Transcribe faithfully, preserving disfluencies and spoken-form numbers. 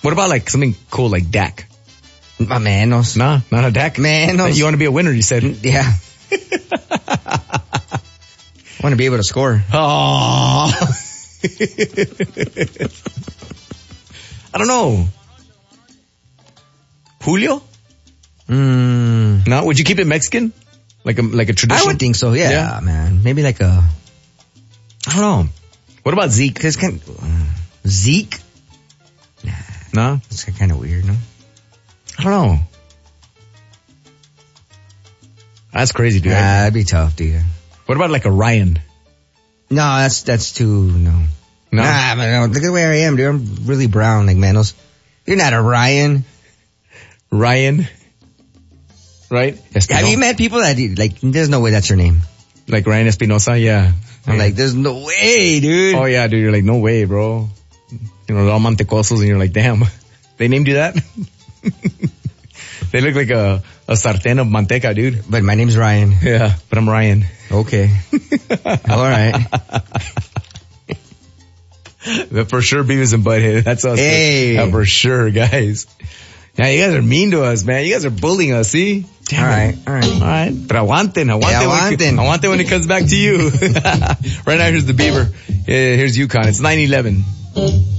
What about like something cool like Dak? Uh, Manos. Nah, not a Dak. Manos. You want to be a winner, you said. Yeah. I want to be able to score. Oh. I don't know. Julio? Mm. No, would you keep it Mexican? Like a like a tradition? I would think so, yeah, Yeah. man. Maybe like a... I don't know. What about Zeke? Cause kind uh, Zeke? Nah. No? It's kind of weird, no? I don't know. That's crazy, dude. Yeah, that'd be tough, dude. What about like a Ryan? No, that's that's too, no. No? Nah, man, no, look at where I am, dude. I'm really brown, like Manos. You're not a Ryan. Ryan? Right? Espino- Have you met people that, like, there's no way that's your name? Like Ryan Espinosa? Yeah. I'm Yeah. like, there's no way, dude. Oh yeah, dude. You're like, no way, bro. You know, they're all mantecosos and you're like, damn. They named you that? They look like a, a sartén of manteca, dude. But my name's Ryan. Yeah, but I'm Ryan. Okay. All right. But for sure, Beavis and Butthead. That's us. Hey. Yeah, for sure, guys. Yeah, you guys are mean to us, man. You guys are bullying us, see? Damn All right, it. all right. All right. But aguanten, aguanten. Yeah, when it- aguanten. aguanten when it comes back to you. Right now, here's the Beaver. Yeah, here's UConn. It's nine eleven.